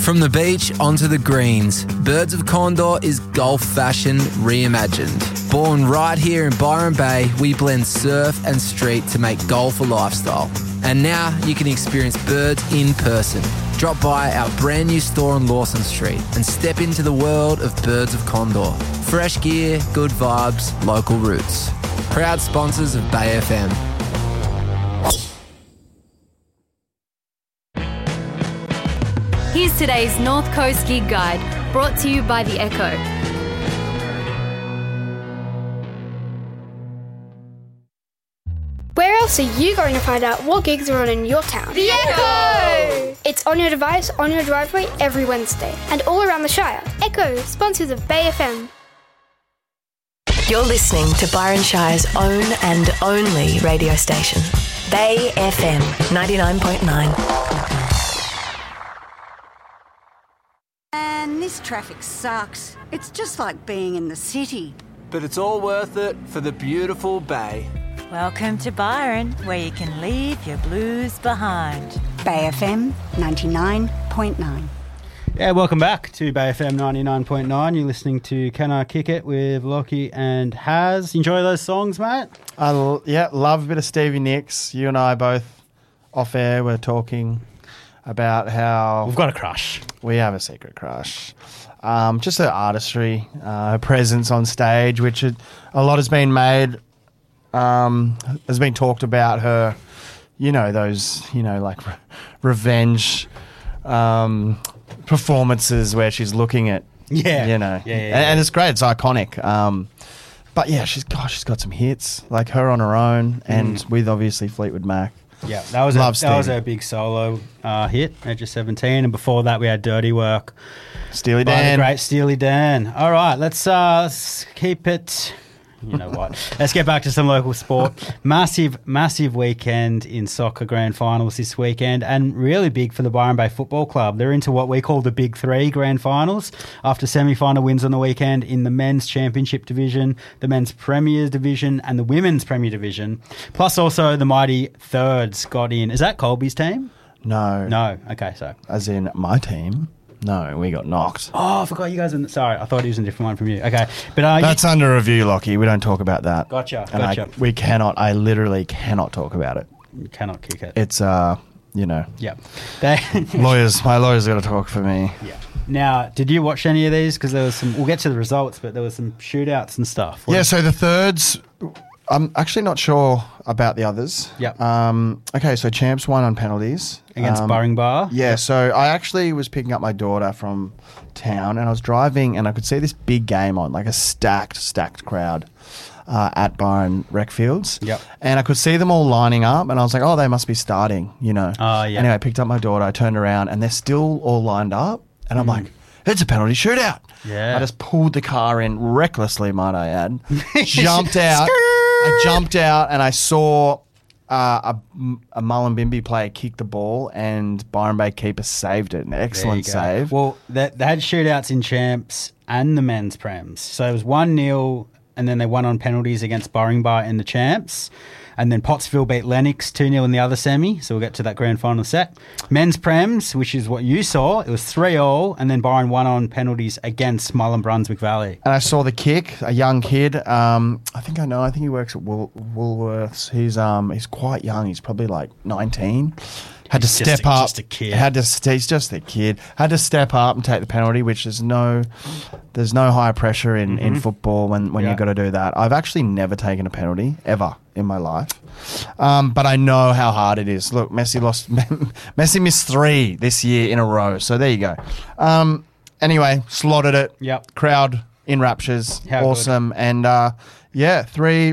From the beach onto the greens, Birds of Condor is golf fashion reimagined. Born right here in Byron Bay, we blend surf and street to make golf a lifestyle. And now you can experience Birds in person. Drop by our brand new store on Lawson Street and step into the world of Birds of Condor. Fresh gear, good vibes, local roots. Proud sponsors of Bay FM. Here's today's North Coast Gig Guide, brought to you by The Echo. Where else are you going to find out what gigs are on in your town? The Echo! It's on your device, on your driveway, every Wednesday, and all around the Shire. Echo, sponsors of Bay FM. You're listening to Byron Shire's own and only radio station, Bay FM 99.9. Man, this traffic sucks. It's just like being in the city. But it's all worth it for the beautiful Bay. Welcome to Byron, where you can leave your blues behind. Bay FM 99.9. Yeah, welcome back to Bay FM 99.9. You're listening to Can I Kick It with Lockie and Haz. Enjoy those songs, mate? Yeah, love a bit of Stevie Nicks. You and I both off air were talking about how... We've got a crush. We have a secret crush. Just her artistry, her presence on stage, which a lot has been made, has been talked about her, those, like revenge performances where she's looking at, Yeah. And it's great. It's iconic. But yeah, she's got some hits, like her on her own and with obviously Fleetwood Mac. Yeah, that was a big solo hit, age of 17, and before that we had Dirty Work. Steely by Dan. the great Steely Dan. All right, let's keep it... You know what? Let's get back to some local sport. Massive weekend in soccer grand finals this weekend, and really big for the Byron Bay Football Club. They're into what we call the Big Three grand finals after semi-final wins on the weekend in the men's championship division, the men's premier division, and the women's premier division. Plus also the mighty Thirds got in. Is that Colby's team? No. Okay, so. As in my team? No, we got knocked. Oh, I forgot you guys were... Sorry, I thought he was a different one from you. Okay. But that's under review, Lockie. We don't talk about that. Gotcha. I literally cannot talk about it. You cannot kick it. It's, Yeah. My lawyers got to talk for me. Yeah. Now, did you watch any of these? Because there was some... We'll get to the results, but there was some shootouts and stuff. So the Thirds... I'm actually not sure about the others. Yep. Okay, so Champs won on penalties. Against Burring Bar? Yeah, yep. So I actually was picking up my daughter from town and I was driving and I could see this big game on, like a stacked crowd at Byron Rec Fields. Yep. And I could see them all lining up and I was like, oh, they must be starting, Oh, yeah. Anyway, I picked up my daughter, I turned around and they're still all lined up and I'm like, it's a penalty shootout. Yeah. I just pulled the car in recklessly, might I add. Jumped out. I jumped out and I saw a Mullumbimby player kick the ball and Byron Bay keeper saved it. An excellent save. Well, they had shootouts in Champs and the men's Prems. So it was 1-0 and then they won on penalties against Burring Bar in the Champs. And then Pottsville beat Lennox 2-0 in the other semi, so we'll get to that grand final set. Men's Prems, which is what you saw, it was 3-3, and then Byron won on penalties against Mullen Brunswick Valley. And I saw the kick, a young kid. I think he works at Woolworths. He's quite young. He's probably like 19. Had to step up. Just a kid. He's just a kid. Had to step up and take the penalty, which there's no high pressure in football when you've got to do that. I've actually never taken a penalty ever in my life, but I know how hard it is. Look, Messi missed 3 this year in a row, so there you go. Anyway, slotted it. Yep. Crowd in raptures. How awesome. Good. And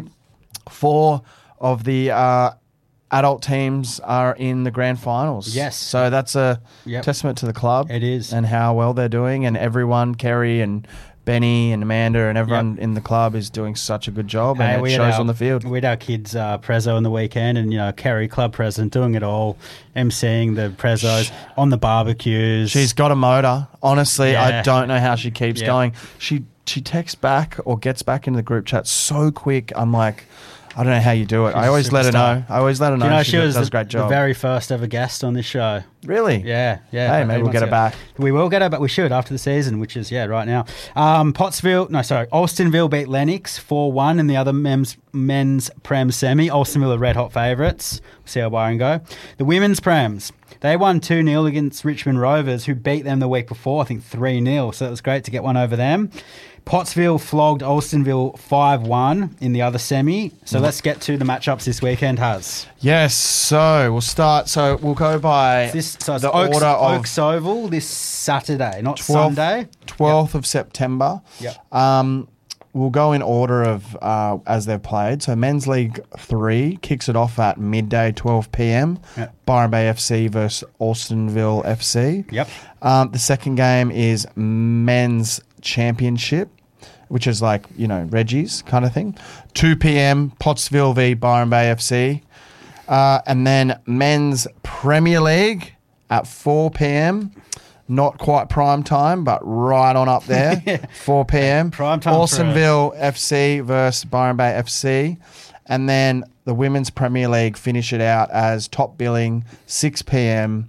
3-4 of the adult teams are in the grand finals. Yes. So that's a testament to the club. It is. And how well they're doing. And everyone, Kerry and Benny and Amanda and everyone in the club is doing such a good job, and it shows on the field. We had our kids prezzo on the weekend, and Kerry, club president, doing it all, emceeing the prezzos on the barbecues. She's got a motor. Honestly, I don't know how she keeps going. She texts back or gets back into the group chat so quick. I'm like, I don't know how you do it. I always let her know. You know, she was does a great job. the very first ever guest on this show. Really? Yeah. Hey, maybe we'll get it back. We will get it, but we should after the season, which is, right now. Alstonville beat Lennox 4-1 in the other men's Prem semi. Alstonville are red-hot favourites. We'll see how Byron go. The women's Prems, they won 2-0 against Richmond Rovers, who beat them the week before, I think 3-0, so it was great to get one over them. Pottsville flogged Alstonville 5-1 in the other semi. So let's get to the matchups this weekend, Haz. Yes, so we'll start. So we'll go by the order of Oaks Oval this Saturday, not Sunday. 12th of September. Yep. We'll go in order of as they've played. So Men's League 3 kicks it off at midday, 12 p.m. Yep. Byron Bay FC versus Alstonville FC. Yep. The second game is Men's Championship, which is like, Reggie's kind of thing. 2 p.m. Pottsville v Byron Bay FC. And then Men's Premier League at 4 p.m. Not quite prime time, but right on up there. 4 p.m. Prime time. Alstonville FC versus Byron Bay FC. And then the Women's Premier League finish it out as top billing, 6 p.m.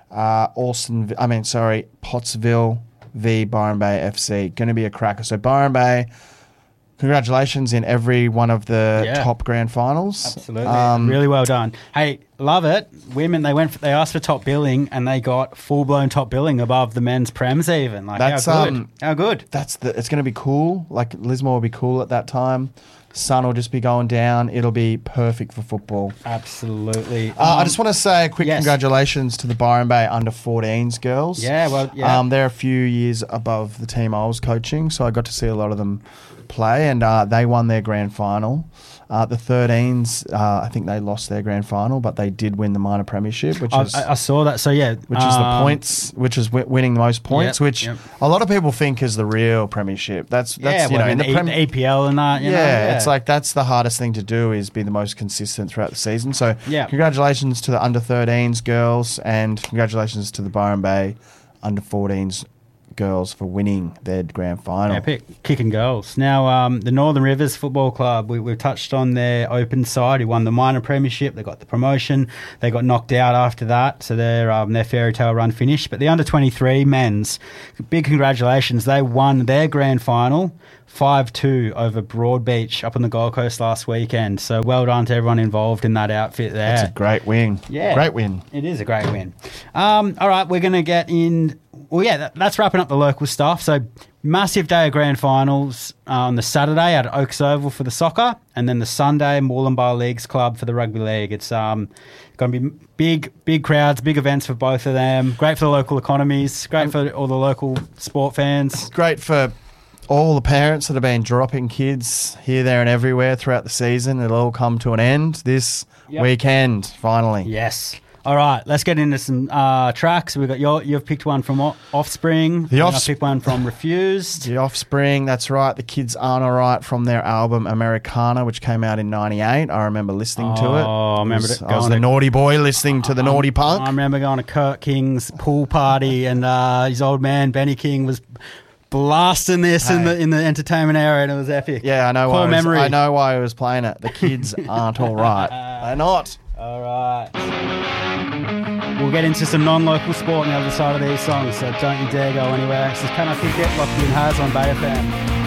Pottsville v Byron Bay FC. Going to be a cracker. So Byron Bay, congratulations in every one of the top grand finals. Absolutely. Really well done. Hey, love it. Women, they asked for top billing and they got full-blown top billing above the men's Prems even. Like, that's, how good? It's going to be cool. Like, Lismore will be cool at that time. Sun will just be going down. It'll be perfect for football. Absolutely. I just want to say a quick congratulations to the Byron Bay under-14s girls. Yeah. They're a few years above the team I was coaching, so I got to see a lot of them play, and they won their grand final. The 13s, I think they lost their grand final, but they did win the minor premiership, which I saw that. So which is the points, which is winning the most points, which a lot of people think is the real premiership. That's in the EPL and that. It's like that's the hardest thing to do is be the most consistent throughout the season. So congratulations to the under 13s girls, and congratulations to the Byron Bay under 14s girls for winning their grand final. Kicking goals. Now, the Northern Rivers Football Club, we've touched on their open side who won the minor premiership. They got the promotion. They got knocked out after that, so their fairy tale run finished. But the under 23 men's, big congratulations. They won their grand final 5-2 over Broadbeach up on the Gold Coast last weekend. So well done to everyone involved in that outfit there. That's a great win. Yeah. Great win. It is a great win. All right, we're going to get in... Well, that's wrapping up the local stuff. So massive day of grand finals on the Saturday at Oaks Oval for the soccer, and then the Sunday, Moolumbar Leagues Club for the rugby league. It's going to be big crowds, big events for both of them. Great for the local economies, great for all the local sport fans. Great for all the parents that have been dropping kids here, there and everywhere throughout the season. It'll all come to an end this weekend, finally. Yes. All right, let's get into some tracks. We've got you've picked one from Offspring. I picked one from Refused. The Offspring, that's right. The Kids Aren't Alright from their album Americana, which came out in '98. I remember listening to it. I remember it. I was the naughty boy listening to the naughty punk. I remember going to Kurt King's pool party, and his old man Benny King was blasting this in the entertainment area, and it was epic. Yeah, I know. I know why he was playing it. The kids aren't all right. They're not. All right. We'll get into some non-local sport on the other side of these songs, so don't you dare go anywhere. This is Can I Pick It? Locked in Haz on Bay FM.